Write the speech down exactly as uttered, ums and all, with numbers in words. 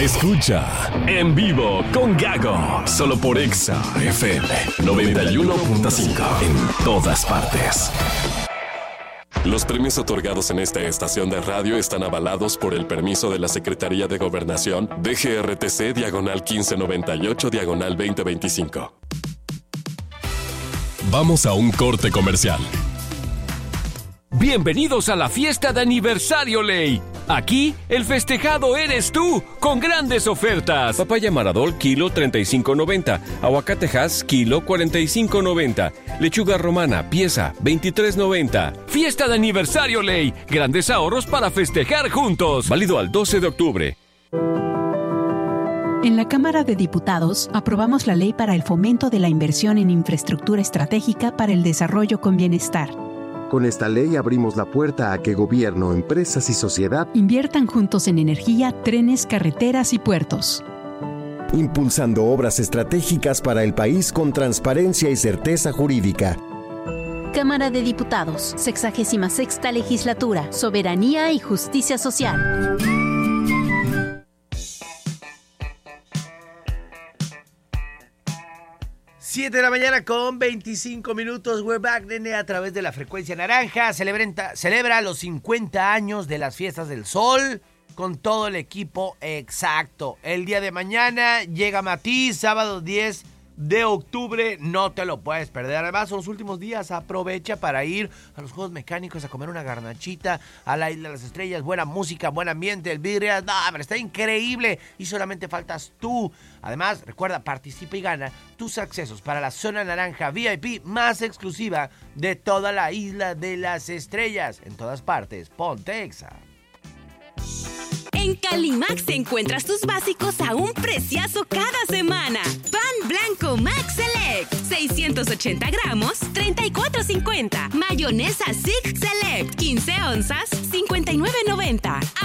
Escucha En Vivo con Gago, solo por Exa F M noventa y uno punto cinco, en todas partes. Los premios otorgados en esta estación de radio están avalados por el permiso de la Secretaría de Gobernación D G R T C diagonal quince noventa y ocho diagonal veinte veinticinco. Vamos a un corte comercial. Bienvenidos a la fiesta de aniversario Ley. Aquí, el festejado eres tú, con grandes ofertas. Papaya Maradol, kilo treinta y cinco noventa. Aguacate Hass, kilo cuarenta y cinco noventa. Lechuga romana, pieza, veintitrés noventa. Fiesta de aniversario Ley. Grandes ahorros para festejar juntos. Válido al doce de octubre. En la Cámara de Diputados, aprobamos la ley para el fomento de la inversión en infraestructura estratégica para el desarrollo con bienestar. Con esta ley abrimos la puerta a que gobierno, empresas y sociedad inviertan juntos en energía, trenes, carreteras y puertos. Impulsando obras estratégicas para el país con transparencia y certeza jurídica. Cámara de Diputados, sexagésima sexta legislatura, soberanía y justicia social. siete de la mañana con veinticinco minutos. We're back, nene, a través de la frecuencia naranja. Celebra, celebra los cincuenta años de las Fiestas del Sol con todo el equipo exacto. El día de mañana llega Matiz, sábado diez de octubre. No te lo puedes perder. Además, son los últimos días. Aprovecha para ir a los Juegos Mecánicos a comer una garnachita, a la Isla de las Estrellas. Buena música, buen ambiente, el birria. No, pero está increíble. Y solamente faltas tú. Además, recuerda, participa y gana tus accesos para la zona naranja V I P más exclusiva de toda la Isla de las Estrellas. En todas partes, ponte Exa. En Calimax encuentras tus básicos a un preciazo cada semana. Pan blanco Max Select, seiscientos ochenta gramos, treinta y cuatro cincuenta. Mayonesa Sig Select, quince onzas, cincuenta y nueve noventa.